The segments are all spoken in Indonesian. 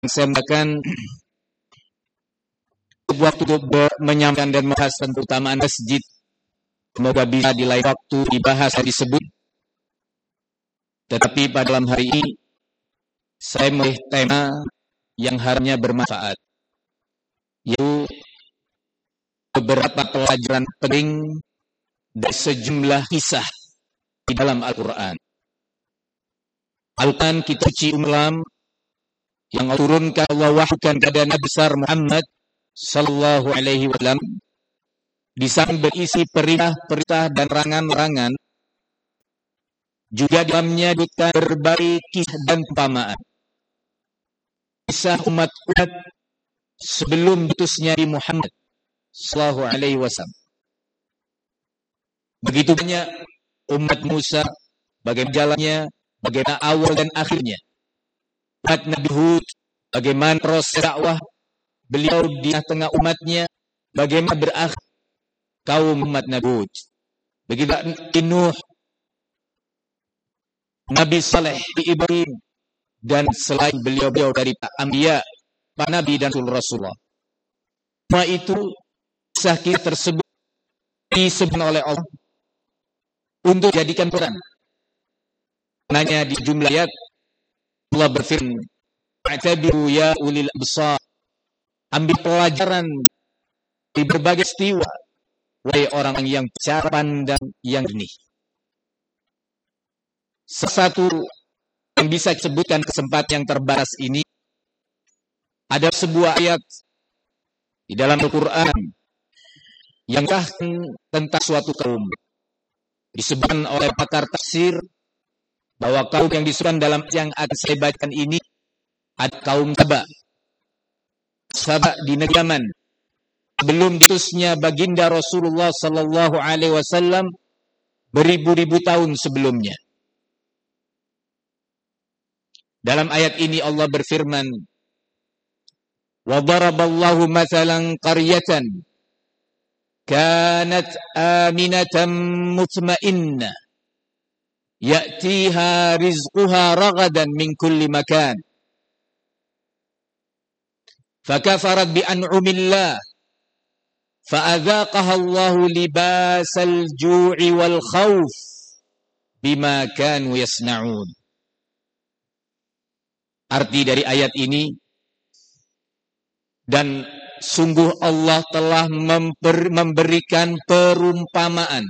saya mengatakan waktu menyampaikan dan membahas tentang keutamaan masjid. Semoga bisa di lain waktu dibahas dan disebut. Tetapi pada malam hari ini saya memilih tema yang harusnya bermanfaat, yaitu beberapa pelajaran penting dari sejumlah kisah di dalam Al-Quran. Al-Quran kita uji ulam yang turunkan Allah wahyukan kepada Nabi besar Muhammad sallallahu alaihi wasallam, di samping berisi perintah-perintah dan larangan-larangan, juga dalamnya disebutkan berbagai kisah dan perumpamaan. Kisah umat-umat sebelum diutusnya di Muhammad sallallahu alaihi wasallam. Begitu banyak umat Musa, bagaimana jalannya, bagaimana awal dan akhirnya. Umat Nabi Hud, bagaimana proses dakwah beliau di tengah umatnya, bagaimana berakhir kaum umat Nabi Hud. Begitu Nuh, Nabi Saleh, Ibrahim, dan selain beliau-beliau dari para anbiya, para nabi dan Rasulullah. Semua itu kisah tersebut disebut oleh Allah untuk jadikan peran. Nanya di jumlah ayat Allah berfirman, "Fa'tabiru ya ulil absar." Ambil pelajaran di berbagai peristiwa, wahai orang yang bicara pandang yang jernih. Satu yang bisa disebutkan kesempatan yang terbatas ini, ada sebuah ayat di dalam Al-Quran yang tentang suatu kaum. Disebutkan oleh pakar tafsir bahwa kaum yang disebutkan dalam yang akan saya bacakan ini ada kaum Saba di negeri Yaman. Sebelum diutusnya baginda Rasulullah sallallahu alaihi wasallam beribu-ribu tahun sebelumnya. Dalam ayat ini Allah berfirman, "Wa daraballahu mathalan qaryatan kanat aminatan mutmainnah ya'tiha rizquha ragadan min kulli makan. Fakafarat bi an'umillah fa'adzaqaha Allahu libasal ju'i wal khawf bima kanu yasna'un." Arti dari ayat ini, dan sungguh Allah telah memberikan perumpamaan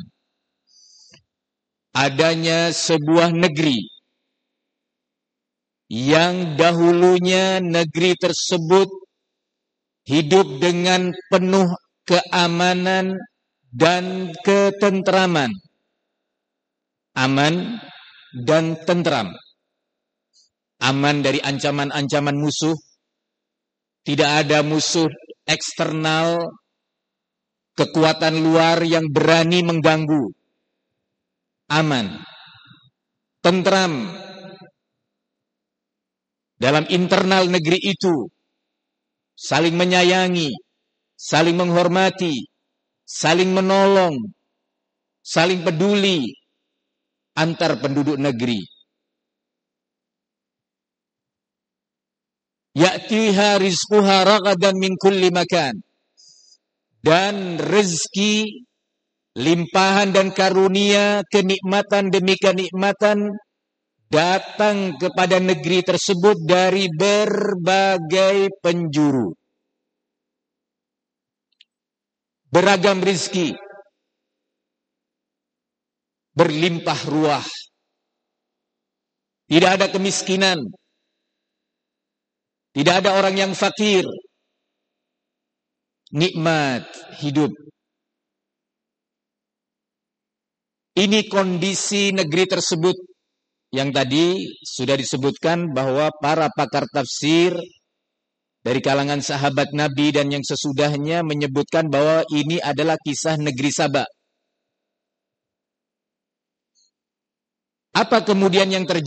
adanya sebuah negeri yang dahulunya negeri tersebut hidup dengan penuh keamanan dan ketentraman. Aman dan tentram. Aman dari ancaman-ancaman musuh. Tidak ada musuh eksternal, kekuatan luar yang berani mengganggu. Aman, tentram. Dalam internal negeri itu, saling menyayangi, saling menghormati, saling menolong, saling peduli antar penduduk negeri. Ya'tiha rizquha ragadan min kulli makan. Dan rezeki, limpahan dan karunia, kenikmatan demi kenikmatan datang kepada negeri tersebut dari berbagai penjuru. Beragam rizki, berlimpah ruah. Tidak ada kemiskinan. Tidak ada orang yang fakir. Nikmat hidup. Ini kondisi negeri tersebut yang tadi sudah disebutkan bahwa para pakar tafsir dari kalangan sahabat Nabi dan yang sesudahnya menyebutkan bahwa ini adalah kisah negeri Saba. Apa kemudian yang terjadi?